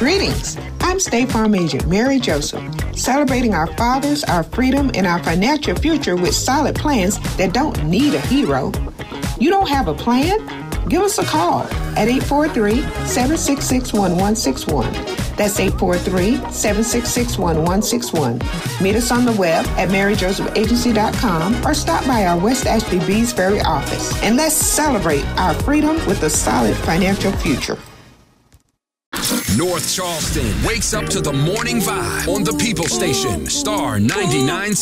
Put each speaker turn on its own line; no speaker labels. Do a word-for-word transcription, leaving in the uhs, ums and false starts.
Greetings. I'm State Farm Agent Mary Joseph, celebrating our fathers, our freedom, and our financial future with solid plans that don't need a hero. You don't have a plan? Give us a call at eight four three, seven six six, one one six one. That's eight four three, seven six six, one one six one. Meet us on the web at mary joseph agency dot com or stop by our West Ashby Bees Ferry office. And let's celebrate our freedom with a solid financial future.
North Charleston wakes up to the morning vibe on the People Station, Star ninety-nine.